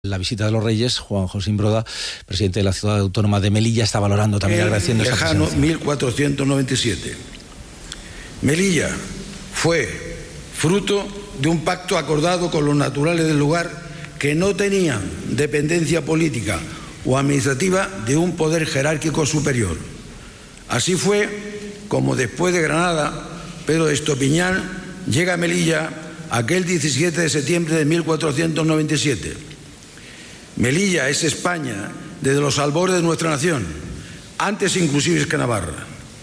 La visita de los Reyes, Juan José Imbroda, presidente de la ciudad autónoma de Melilla, está valorando también agradeciendo esa presencia. Lejano 1497. Melilla fue fruto de un pacto acordado con los naturales del lugar que no tenían dependencia política o administrativa de un poder jerárquico superior. Así fue como después de Granada, Pedro de Estopiñán llega a Melilla aquel 17 de septiembre de 1497. Melilla es España desde los albores de nuestra nación, antes inclusive que Navarra.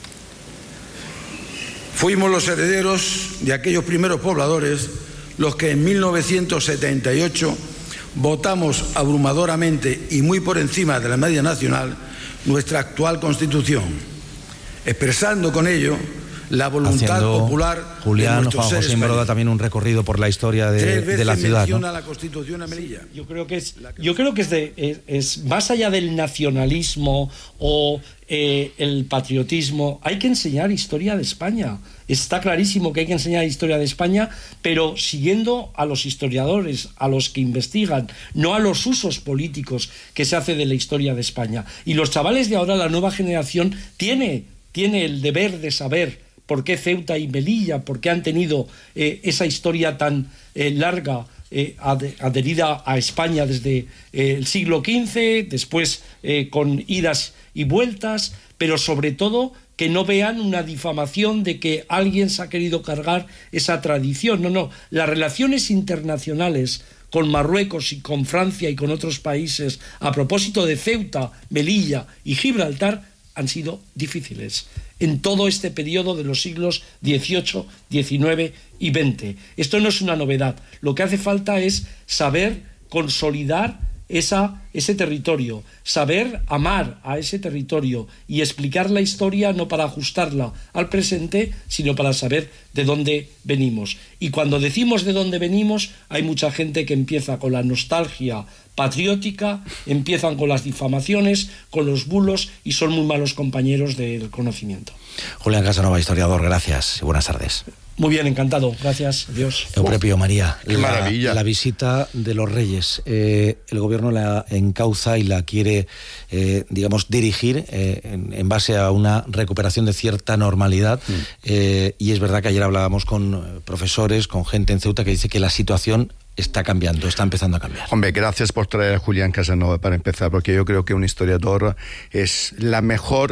Fuimos los herederos de aquellos primeros pobladores los que en 1978 votamos abrumadoramente y muy por encima de la media nacional nuestra actual Constitución, expresando con ello la voluntad popular Julián, de nuestros Juan José Imbroda, también un recorrido por la historia de la ciudad, ¿no? La Constitución a Melilla. Yo creo que es más allá del nacionalismo o el patriotismo. Hay que enseñar historia de España. Está clarísimo que hay que enseñar historia de España, pero siguiendo a los historiadores, a los que investigan, no a los usos políticos que se hace de la historia de España. Y los chavales de ahora, la nueva generación, tiene el deber de saber por qué Ceuta y Melilla, por qué han tenido esa historia tan larga, adherida a España desde el siglo XV, después con idas y vueltas, pero sobre todo que no vean una difamación de que alguien se ha querido cargar esa tradición. No, las relaciones internacionales con Marruecos y con Francia y con otros países a propósito de Ceuta, Melilla y Gibraltar han sido difíciles en todo este periodo de los siglos XVIII, XIX y XX. Esto no es una novedad. Lo que hace falta es saber consolidar ese territorio, saber amar a ese territorio y explicar la historia no para ajustarla al presente, sino para saber de dónde venimos. Y cuando decimos de dónde venimos, hay mucha gente que empieza con la nostalgia patriótica, empiezan con las difamaciones, con los bulos y son muy malos compañeros del conocimiento. Julián Casanova, historiador, gracias y buenas tardes. Muy bien, encantado. Gracias, adiós. Euprepio, María, qué maravilla. La visita de los Reyes. El gobierno la encauza y la quiere, dirigir en base a una recuperación de cierta normalidad. Y es verdad que ayer hablábamos con profesores, con gente en Ceuta que dice que la situación está cambiando, está empezando a cambiar. Hombre, gracias por traer a Julián Casanova para empezar, porque yo creo que un historiador es la mejor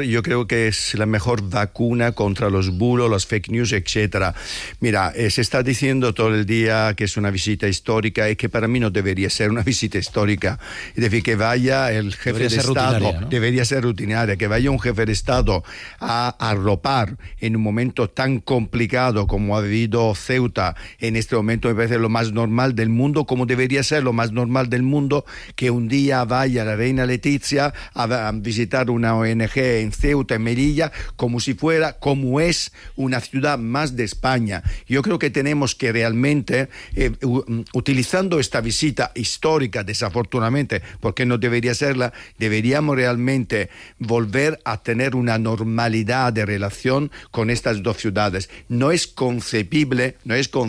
vacuna contra los bulos, los fake news, etcétera. Mira, se está diciendo todo el día que es una visita histórica y que para mí no debería ser una visita histórica. Es decir, que vaya el jefe de Estado, ¿no? Debería ser rutinaria, que vaya un jefe de Estado a arropar en un momento tan complicado como ha vivido Ceuta en este momento, me parece lo más normal del mundo, como debería ser lo más normal del mundo, que un día vaya la reina Letizia a visitar una ONG en Ceuta, en Melilla, como es una ciudad más de España. Yo creo que tenemos que realmente, utilizando esta visita histórica, desafortunadamente, porque no debería serla, deberíamos realmente volver a tener una normalidad de relación con estas dos ciudades. No es concebible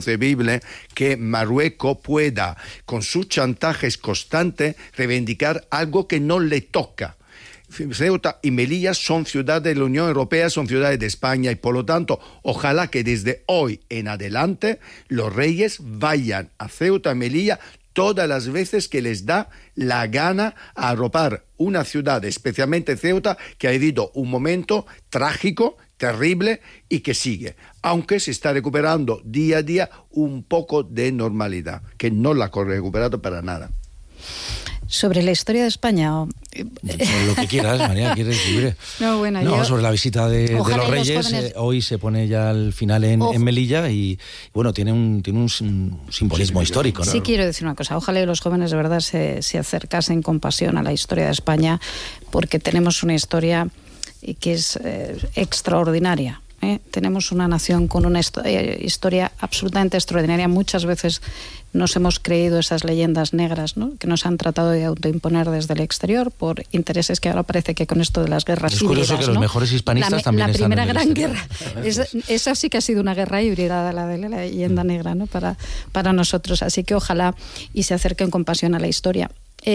que Marruecos pueda, con sus chantajes constantes, reivindicar algo que no le toca. Ceuta y Melilla son ciudades de la Unión Europea, son ciudades de España y por lo tanto, ojalá que desde hoy en adelante los Reyes vayan a Ceuta y Melilla todas las veces que les da la gana a arropar una ciudad, especialmente Ceuta, que ha vivido un momento trágico, terrible y que sigue, aunque se está recuperando día a día un poco de normalidad, que no la ha recuperado para nada. Sobre la historia de España... Lo que quieras, María, quieres libre. No, sobre la visita de los Reyes, jóvenes... hoy se pone ya al final en Melilla y bueno, tiene un simbolismo histórico, ¿no? Sí, quiero decir una cosa, ojalá los jóvenes de verdad se acercasen con pasión a la historia de España, porque tenemos una historia que es extraordinaria. Tenemos una nación con una historia absolutamente extraordinaria. Muchas veces nos hemos creído esas leyendas negras, ¿no?, que nos han tratado de autoimponer desde el exterior por intereses que ahora parece que con esto de las guerras híbridas. Es curioso que los mejores hispanistas también están en el exterior. La primera gran exterior. guerra, esa sí que ha sido una guerra híbrida, la de la leyenda negra, ¿no?, para nosotros. Así que ojalá y se acerquen con pasión a la historia.